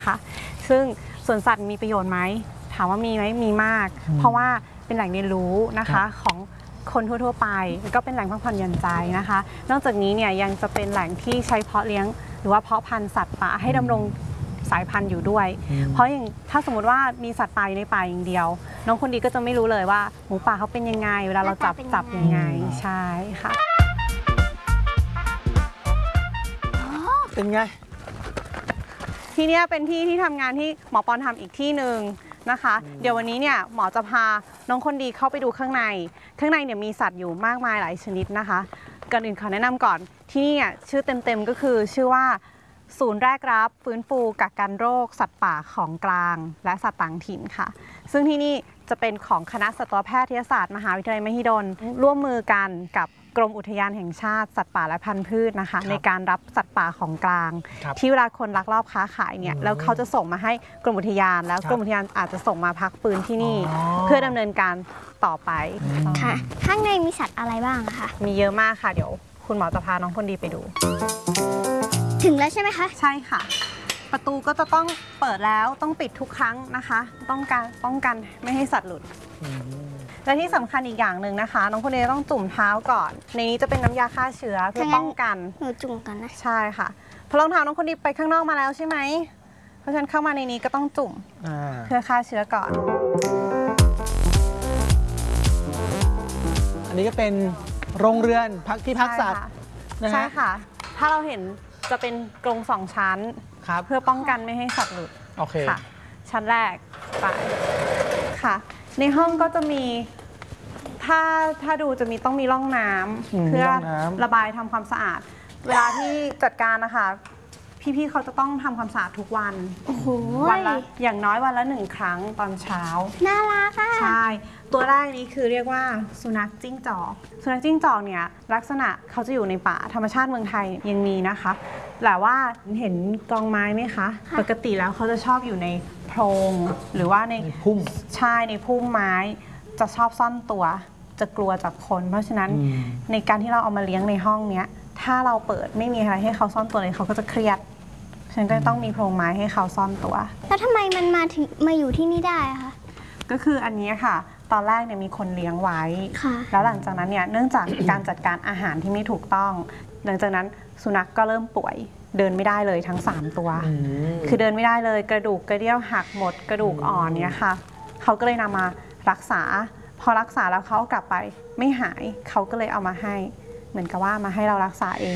ค่ะซึ่งสวนสัตว์มีประโยชน์ไหมถามว่ามีไหมมีมากเพราะว่าเป็นแหล่งเรียนรู้นะคะของคนทั่วๆไปแล้วก็เป็นแหล่งพักผ่อนหย่อนใจนะคะนอกจากนี้เนี่ยยังจะเป็นแหล่งที่ใช้เพาะเลี้ยงหรือว่าเพาะพันธุ์สัตว์ป่าให้ดำรงสายพันธุ์อยู่ด้วยเพราะอย่างถ้าสมมติว่ามีสัตว์ป่าอยู่ในป่าอย่างเดียวน้องคนดีก็จะไม่รู้เลยว่าหมูป่าเขาเป็นยังไงเวลาเราจับยังไงใช่ค่ะเป็นไงที่นี่เป็นที่ที่ทำงานที่หมอปอนทำอีกที่หนึ่งนะคะเดี๋ยววันนี้เนี่ยหมอจะพาน้องคนดีเข้าไปดูข้างในเนี่ยมีสัตว์อยู่มากมายหลายชนิดนะคะก่อนอื่นขอแนะนำก่อนที่นี่ชื่อเต็มๆก็คือชื่อว่าศูนย์แรกรับฟื้นฟูกักกันโรคสัตว์ป่าของกลางและสัตว์ต่างถิ่นค่ะซึ่งที่นี่จะเป็นของคณะสัตวแพทยศาสตร์มหาวิทยาลัยมหิดลร่วมมือกันกับกรมอุทยานแห่งชาติสัตว์ป่าและพันธุ์พืชนะคะในการรับสัตว์ป่าของกลางที่เวลาคนลักลอบค้าขายเนี่ยแล้วเขาจะส่งมาให้กรมอุทยานแล้วกรมอุทยานอาจจะส่งมาพักฟื้นที่นี่เพื่อดำเนินการต่อไปค่ะข้างในมีสัตว์อะไรบ้างคะมีเยอะมากค่ะเดี๋ยวคุณหมอจะพาน้องคนดีไปดูถึงแล้วใช่ไหมคะใช่ค่ะประตูก็จะต้องเปิดแล้วต้องปิดทุกครั้งนะคะต้องการป้องกันไม่ให้สัตว์หลุดและที่สำคัญอีกอย่างหนึ่งนะคะน้องคนดีต้องจุ่มเท้าก่อนในนี้จะเป็นน้ำยาฆ่าเชื้อเพื่อป้องกันหนูจุ่มกันนะใช่ค่ะเพราะรองเท้าน้องคนดีไปข้างนอกมาแล้วใช่ไหมเพราะฉะนั้นเข้ามาในนี้ก็ต้องจุ่มเพื่อฆ่าเชื้อก่อนอันนี้ก็เป็นโรงเรือนพักที่พักสัตว์ใช่ค่ะถ้าเราเห็นจะเป็นกรง2 ชั้นเพื่อป้องกันไม่ให้สัตว์หลุดโอเคค่ะชั้นแรกไปค่ะในห้องก็จะมีถ้าดูจะต้องมีร่องน้ำเพื่อระบายทำความสะอาดเวลาที่จัดการนะคะพี่ๆเขาจะต้องทำความสะอาดทุกวันวันละอย่างน้อยวันละ1 ครั้งตอนเช้าน่ารักอ่ะใช่ตัวแรกนี้คือเรียกว่าสุนัขจิ้งจอกสุนัขจิ้งจอกเนี่ยลักษณะเขาจะอยู่ในป่าธรรมชาติเมืองไทยยังมีนะคะแต่ว่าเห็นกองไม้ไหมคะปกติแล้วเขาจะชอบอยู่ในโพรงหรือว่าในพุ่มใช่ในพุ่มไม้จะชอบซ่อนตัวจะกลัวจากคนเพราะฉะนั้นในการที่เราเอามาเลี้ยงในห้องเนี้ยถ้าเราเปิดไม่มีอะไรให้เขาซ่อนตัวเลยเขาก็จะเครียดฉะนั้นก็ต้องมีโพรงไม้ให้เขาซ่อนตัวแล้วทำไมมันมาอยู่ที่นี่ได้คะก็คืออันนี้ค่ะตอนแรกเนี่ยมีคนเลี้ยงไว้แล้วหลังจากนั้นเนี่ยเนื่องจากการจัดการอาหารที่ไม่ถูกต้องหลังจากนั้นสุนัขก็เริ่มป่วยเดินไม่ได้เลยทั้ง3 ตัวคือเดินไม่ได้เลยกระดูกกระเดี่ยวหักหมดกระดูกอ่อนเนี่ยค่ะเขาก็เลยนำมารักษาพอรักษาแล้วเขากลับไปไม่หายเขาก็เลยเอามาให้เหมือนกับว่ามาให้เรารักษาเอง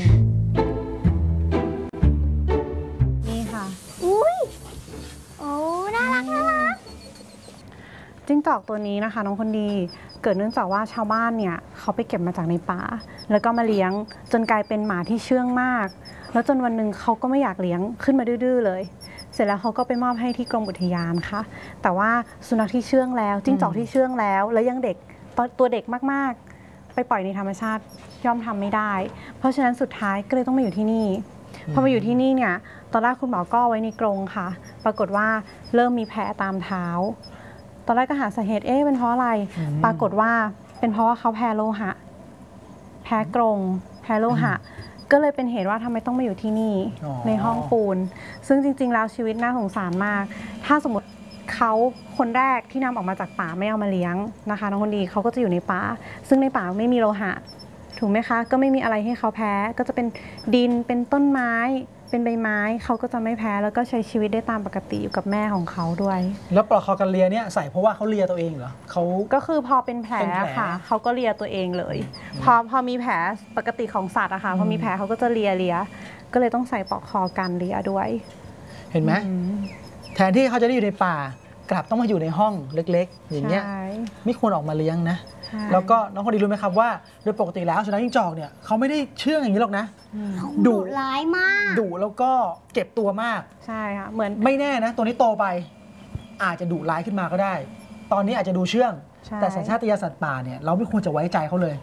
นี่ค่ะอุ้ยโอ้น่ารักน่ารักจิ้งจอกตัวนี้นะคะน้องคนดีเกิดเนื่องจากว่าชาวบ้านเนี่ยเขาไปเก็บมาจากในป่าแล้วก็มาเลี้ยงจนกลายเป็นหมาที่เชื่องมากแล้วจนวันหนึ่งเขาก็ไม่อยากเลี้ยงขึ้นมาดื้อๆเลยเสร็จแล้วเขาก็ไปมอบให้ที่กรมอุทยานค่ะแต่ว่าสุนัขที่เชื่องแล้วจิ้งจอกที่เชื่องแล้วยังเด็กตัวเด็กมากๆไปปล่อยในธรรมชาติย่อมทำไม่ได้เพราะฉะนั้นสุดท้ายก็เลยต้องมาอยู่ที่นี่พอมาอยู่ที่นี่เนี่ยตอนแรกคุณหมอก็ไว้ในกรงค่ะปรากฏว่าเริ่มมีแผลตามเท้าตอนแรกก็หาสาเหตุเป็นเพราะอะไรปรากฏว่าเป็นเพราะว่าเขาแพ้โลหะแพ้กรงแพ้โลหะก็เลยเป็นเหตุว่าทำไมต้องมาอยู่ที่นี่ในห้องปูนซึ่งจริงๆแล้วชีวิตน่าสงสารมากถ้าสมมติเขาคนแรกที่นำออกมาจากป่าไม่เอามาเลี้ยงนะคะน้องคนดีเขาก็จะอยู่ในป่าซึ่งในป่าไม่มีโลหะถูกไหมคะก็ไม่มีอะไรให้เขาแพ้ก็จะเป็นดินเป็นต้นไม้เป็นใบไม้เขาก็จะไม่แพ้แล้วก็ใช้ชีวิตได้ตามปกติอยู่กับแม่ของเขาด้วยแล้วปลอกคอกันเลียเนี่ยใส่เพราะว่าเขาเลียตัวเองเหรอเขาก็คือพอเป็นแผลค่ะเขาก็เลียตัวเองเลยพอมีแผลปกติของสัตว์อะค่ะพอมีแผลเขาก็จะเลียก็เลยต้องใส่ปลอกคอกันเลียด้วยเห็นไหมแทนที่เขาจะได้อยู่ในป่ากลับต้องมาอยู่ในห้องเล็กๆอย่างเงี้ยไม่ควรออกมาเลี้ยงนะแล้วก็น้องคนดีรู้ไหมครับว่าโดยปกติแล้วสุนัขจิ้งจอกเนี่ยเขาไม่ได้เชื่องอย่างนี้หรอกนะดุร้ายมากดุแล้วก็เก็บตัวมากใช่ค่ะเหมือนไม่แน่นะตัวนี้โตไปอาจจะดุร้ายขึ้นมาก็ได้ตอนนี้อาจจะดูเชื่องแต่สัญชาตญาณสัตว์ป่าเนี่ยเราไม่ควรจะไว้ใจเขาเลย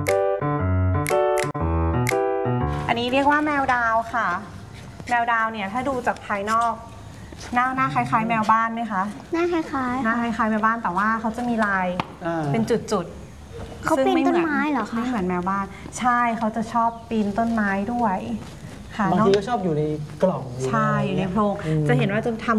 อันนี้เรียกว่าแมวดาวค่ะแมวดาวเนี่ยถ้าดูจากภายนอกหน้าคล้ายๆแมวบ้านไหมคะหน้าคล้ายๆแมวบ้านแต่ว่าเขาจะมีลายเป็นจุดๆเขาปีนต้นไม้เหรอคะไม่เหมือนแมวบ้านใช่เขาจะชอบปีนต้นไม้ด้วยค่ะบางน้องทีก็ชอบอยู่ในกล่องใช่อยู่ในโพรงอืมจะเห็นว่าจะทำ